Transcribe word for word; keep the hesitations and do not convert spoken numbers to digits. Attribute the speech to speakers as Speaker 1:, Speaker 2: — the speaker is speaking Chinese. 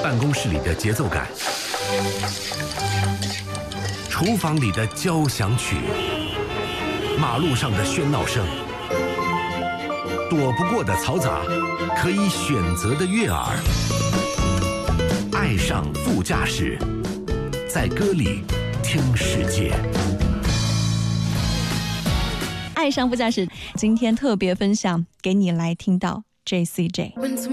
Speaker 1: 办公室里的节奏感，厨房里的交响曲，马路上的喧闹声，躲不过的嘈杂，可以选择的悦耳。爱上副驾驶，在歌里听世界。
Speaker 2: 爱上副驾驶，今天特别分享给你来听到 J C J。